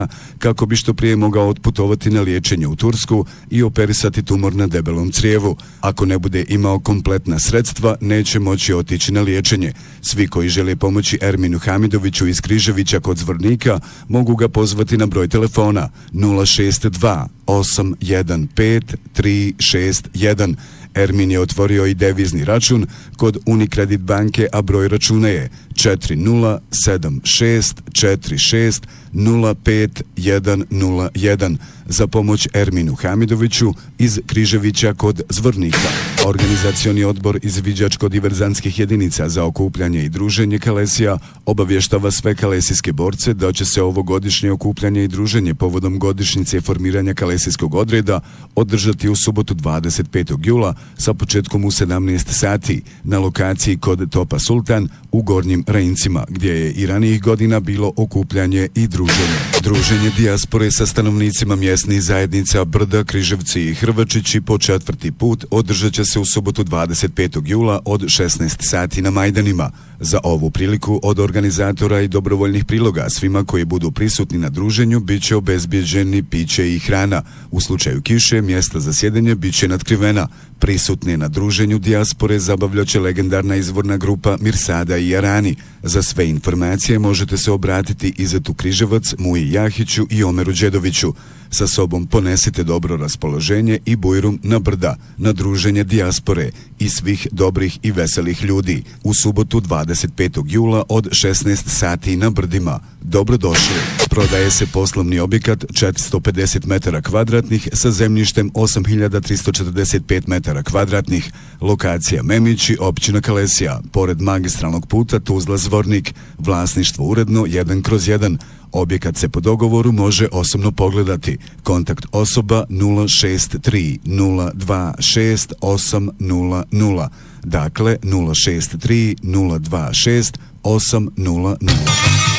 kako bi što prije mogao otputovati na liječenje u Tursku i operisati tumor na debelom crijevu. Ako ne bude imao kompletna sredstva, neće moći otići na liječenje. Svi koji žele pomoći Erminu Hamidoviću iz Križevića kod Zvornika mogu ga pozvati na broj telefona 062 815 361. Ermin je otvorio i devizni račun kod Unicredit banke, a broj računa je 4076460501. Za pomoć Erminu Hamidoviću iz Križevića kod Zvornika. Organizacioni odbor izviđačko-diverzantskih jedinica za okupljanje i druženje Kalesija obavještava sve kalesijske borce da će se ovogodišnje okupljanje i druženje povodom godišnjice formiranja kalesijskog odreda održati u subotu 25. jula sa početkom u 17 sati na lokaciji kod Topa Sultan u Gornjim Rajincima, gdje je i ranijih godina bilo okupljanje i druženje. Druženje dijaspore sa stanovnicima mjesnih zajednica Brda, Križevci i Hrvačići po 4. put održat će se u subotu 25. jula od 16 sati na Majdanima. Za ovu priliku od organizatora i dobrovoljnih priloga svima koji budu prisutni na druženju bit će obezbjeđeni piće i hrana. U slučaju kiše mjesta za sjedenje bit će natkrivena. Prisutne na druženju dijaspore zabavljaće legendarna izvorna grupa Mirsada i Jarani. Za sve informacije možete se obratiti Izetu Križevac, Muji Jahiću i Omeru Đedoviću. Sa sobom ponesite dobro raspoloženje i bujrum na brda, na druženje dijaspore i svih dobrih i veselih ljudi. U subotu 25. jula od 16 sati na brdima. Dobrodošli! Prodaje se poslovni objekat 450 metara kvadratnih sa zemljištem 8345 metara kvadratnih. Lokacija Memići, općina Kalesija, pored magistralnog puta Tuzla-Zvornik. Vlasništvo uredno 1/1. Objekat se po dogovoru može osobno pogledati. Kontakt osoba 063 026 800. Dakle, 063 026 800.